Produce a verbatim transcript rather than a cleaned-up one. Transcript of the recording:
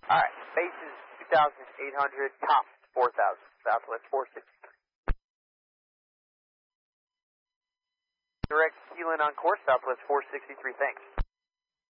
All right, base is two thousand eight hundred, top four thousand, Southwest four sixty. Direct keel in on course, Southwest four sixty-three, thanks.